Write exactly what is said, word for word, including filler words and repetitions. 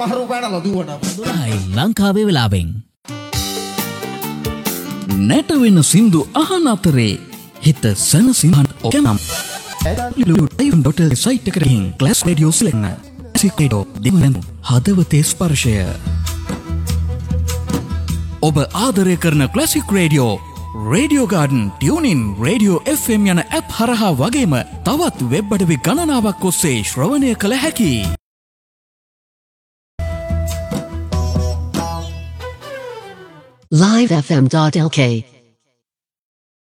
පහරු පැනලා දුවන ආයි ලංකාවේ වෙලාවෙන් නැටවෙන සින්දු අහන අතරේ හිත සනසින්හන් ඔකනම් ඩොටල් සයිට් එකට ගිහින් ක්ලාස් රේඩියෝ සිලෙන්න සිකේඩෝ දිමන හදවතේ ස්පර්ශය ඔබ ආදරය කරන classic radio radio garden tuning radio F M යන ඇප් හරහා වගේම තවත් වෙබ් අඩවි ගණනාවක් ඔස්සේ ශ්‍රවණය කළ හැකි live f m dot l k